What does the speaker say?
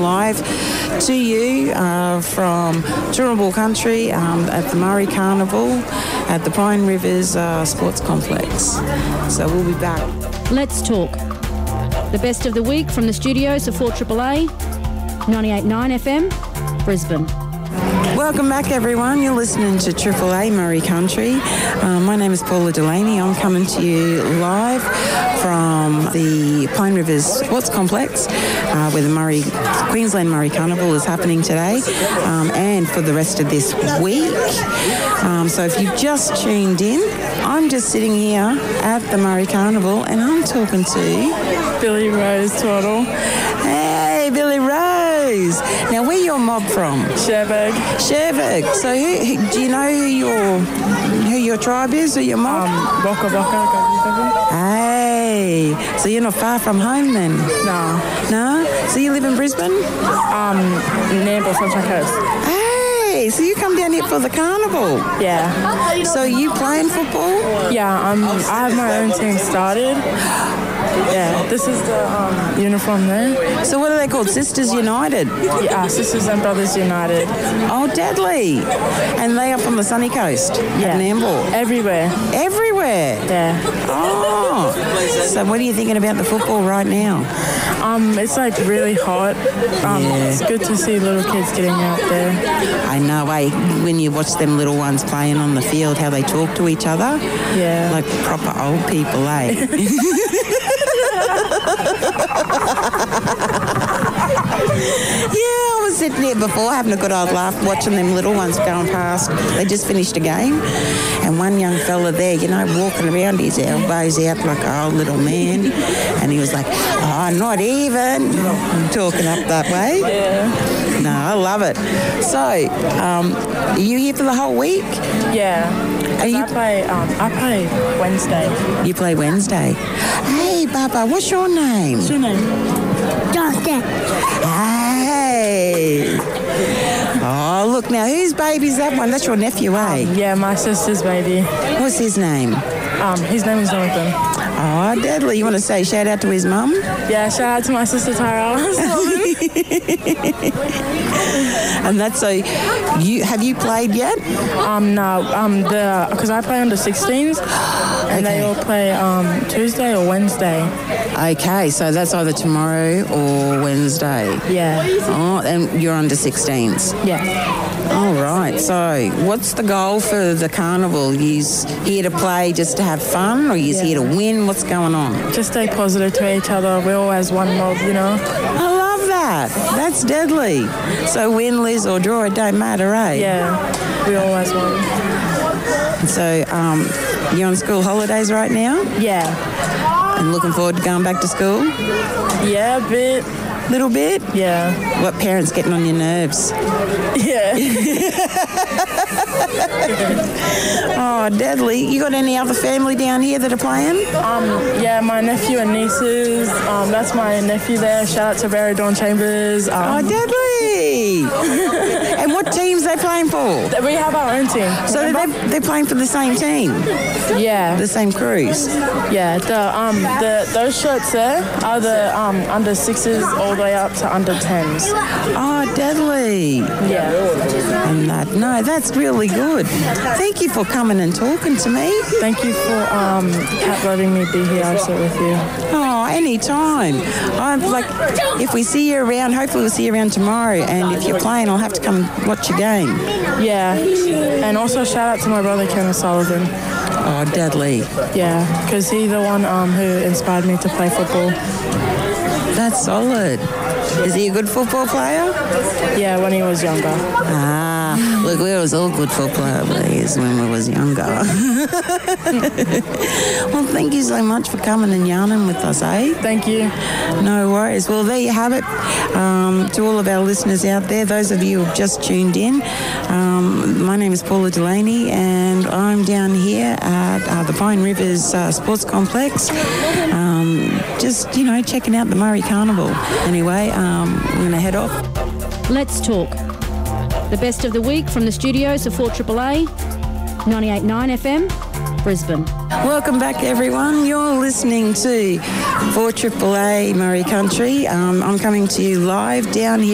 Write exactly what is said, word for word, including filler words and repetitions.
live to you uh, from Turrbal Country um, at the Murray Carnival at the Pine Rivers uh, Sports Complex. So we'll be back. Let's talk. The best of the week from the studios of four A A A, ninety-eight point nine F M, Brisbane. Welcome back, everyone. You're listening to Triple A Murray Country. Uh, my name is Paula Delaney. I'm coming to you live from the Pine Rivers Sports Complex, uh, where the Murray Queensland Murray Carnival is happening today, um, and for the rest of this week. Um, so if you've just tuned in, I'm just sitting here at the Murray Carnival, and I'm talking to Billy Rose Twaddle. Hey, Billy Rose. Now, where your mob from? Cherbourg. Cherbourg. So, who, who, do you know who your who your tribe is or your mob? Um, Boca Boca. Hey, so you're not far from home then? No. No? So you live in Brisbane? Um, Nambour, Sunshine Coast. Hey, so you come down here for the carnival? Yeah. So you playing football? Yeah, um, I have my own team started. Yeah, this is the um, uniform there. So what are they called? Sisters United? Yeah, Sisters and Brothers United. Oh, deadly. And they up on the sunny coast? Yeah. At Nambour? Everywhere. Everywhere? Yeah. Oh. So what are you thinking about the football right now? Um, it's like really hot. Um, Yeah. It's good to see little kids getting out there. I know, eh? When you watch them little ones playing on the field, how they talk to each other. Yeah. Like proper old people, eh? Yeah, I was sitting there before having a good old laugh watching them little ones going past. They just finished a game, and one young fella there, you know, walking around, his elbows out like an old little man, and he was like, oh, not even, talking up that way. Yeah. No, I love it. So, um, are you here for the whole week? Yeah. Are you- I play. Um, I play Wednesday. You play Wednesday. Hey, Baba, what's your name? What's your name? Justin. Hey. Oh, look now, whose baby's that one? That's your nephew, eh? Yeah, my sister's baby. What's his name? Um, his name is Jonathan. Oh, deadly. You want to say shout out to his mum? Yeah, shout out to my sister Tyra. And that's so, you have you played yet? um, no, um, the because I play under sixteens, and they Okay. all play um Tuesday or Wednesday. Okay, so that's either tomorrow or Wednesday. Yeah. Oh, and you're under sixteens. Yeah. All right. So, what's the goal for the carnival? You here to play just to have fun, or you Yeah. here to win? What's going on? Just stay positive to each other. We're all as one mob, you know. I love that. That's deadly. So, win, lose, or draw, it don't matter, eh? Yeah. We all as one. So, um, you're on school holidays right now, Yeah. and looking forward to going back to school. Yeah, a bit. Little bit. Yeah. What parents getting on your nerves? Yeah. Oh, deadly. You got any other family down here that are playing? Um, yeah, my nephew and nieces. Um, that's my nephew there. Shout out to Barry Dawn Chambers. Oh, Um, deadly. And what teams they playing for? we have our own team. So they, they're playing for the same team, Yeah. the same crews. Yeah, the um the those shirts there are the um under sixes all the way up to under tens. Oh, deadly. Yeah. And that, no, that's really good. Thank you for coming and talking to me. Thank you for um letting me be here also with you. Oh, anytime. I'm like, if we see you around, hopefully we'll see you around tomorrow. And if you're playing, I'll have to come watch your game. Yeah. And also shout out to my brother Ken O'Sullivan. Oh, deadly. Yeah, because he's the one um who inspired me to play football. That's solid. Is he a good football player? Yeah, when he was younger. Ah, look, we was all good football players when we was younger. Well, thank you so much for coming and yarning with us, eh? Thank you. No worries. Well, there you have it. Um, to all of our listeners out there, those of you who have just tuned in, um, my name is Paula Delaney, and I'm down here at uh, the Pine Rivers uh, Sports Complex, um, just, you know, checking out the Murray Carnival. Anyway, um, we're going to head off. Let's talk. The best of the week from the studios of four A A A, ninety-eight point nine F M, Brisbane. Welcome back, everyone. You're listening to four A A A Murray Country. Um, I'm coming to you live down here